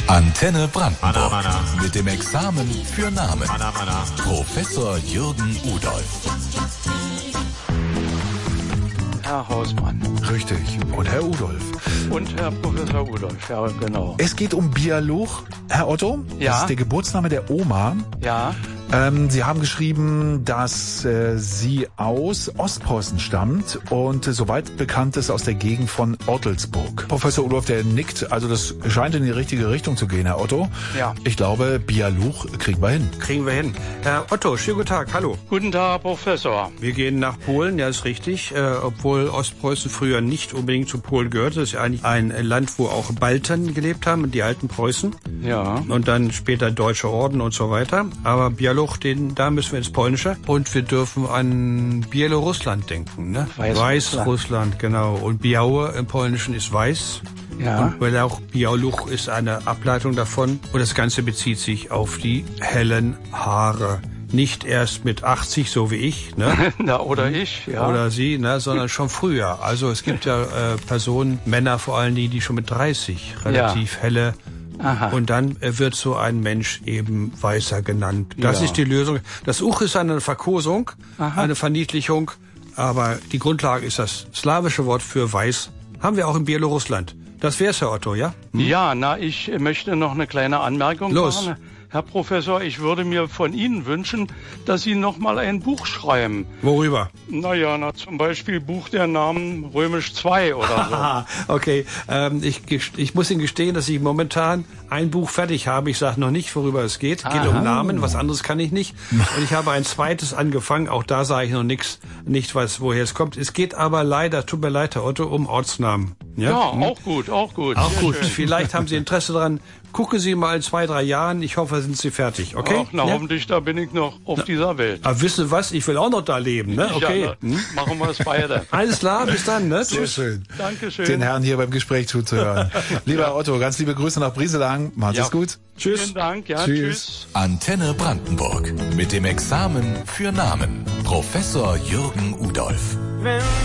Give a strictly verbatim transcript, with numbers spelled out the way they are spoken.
Antenne Brandenburg. Anna, Anna. Mit dem Examen für Namen. Anna, Anna. Professor Jürgen Udolph. Herr Hausmann. Richtig. Und Herr Udolph. Und Herr Professor Udolph, ja genau. Es geht um Bialuch, Herr Otto. Ja. Das ist der Geburtsname der Oma. Ja. Ähm, Sie haben geschrieben, dass äh, sie aus Ostpreußen stammt und äh, soweit bekannt ist aus der Gegend von Ortelsburg. Professor Udolph, der nickt, also das scheint in die richtige Richtung zu gehen, Herr Otto. Ja. Ich glaube, Bialuch kriegen wir hin. Kriegen wir hin. Herr Otto, schönen guten Tag, hallo. Guten Tag, Herr Professor. Wir gehen nach Polen, ja ist richtig, äh, obwohl Ostpreußen früher nicht unbedingt zu Polen gehörte. Das ist ja eigentlich ein Land, wo auch Balten gelebt haben, die alten Preußen. Ja. Und dann später Deutsche Orden und so weiter. Aber Bialuch, den, da müssen wir ins Polnische. Und wir dürfen an Bielorussland denken, ne? Weißrussland. Weißrussland, genau. Und Białe im Polnischen ist weiß. Ja. Und weil auch Bialuch ist eine Ableitung davon. Und das Ganze bezieht sich auf die hellen Haare. Nicht erst mit achtzig, so wie ich, ne? Na, oder ich, ja. Oder Sie, ne? Sondern schon früher. Also es gibt ja äh, Personen, Männer vor allen Dingen, die schon mit dreißig relativ Ja. helle. Aha. Und dann äh, wird so ein Mensch eben Weißer genannt. Das Ja. ist die Lösung. Das Uch ist eine Verkosung, Aha. eine Verniedlichung. Aber die Grundlage ist das slawische Wort für Weiß. Haben wir auch in Bielorussland. Das wär's, Herr Otto, ja? Ja, na, ich möchte noch eine kleine Anmerkung Los. machen. Herr Professor, ich würde mir von Ihnen wünschen, dass Sie noch mal ein Buch schreiben. Worüber? Naja, na, zum Beispiel Buch der Namen Römisch zwei oder so. Aha, okay. Ähm, ich, gest- ich muss Ihnen gestehen, dass ich momentan ein Buch fertig habe. Ich sage noch nicht, worüber es geht. Es geht Aha. um Namen, was anderes kann ich nicht. Und ich habe ein zweites angefangen. Auch da sage ich noch nichts, nicht was, woher es kommt. Es geht aber leider, tut mir leid, Herr Otto, um Ortsnamen. Ja, Ja, Hm? auch gut, auch gut. Auch Sehr gut. schön. Vielleicht haben Sie Interesse daran. Gucken Sie mal in zwei, drei Jahren. Ich hoffe, sind Sie fertig. Okay? Ach, na, ja? hoffentlich, da bin ich noch auf dieser Welt. Aber wissen Sie was? Ich will auch noch da leben, ne? Okay. Ja, na, machen wir es beide. Alles klar, bis dann, ne? Sehr schön, Dankeschön. den Herrn hier beim Gespräch zuzuhören. Lieber Herr Otto, ganz liebe Grüße nach Brieselang. Macht's Ja. gut. Tschüss. Vielen Dank, ja, Tschüss. tschüss. Antenne Brandenburg. Mit dem Examen für Namen. Professor Jürgen Udolph. Wenn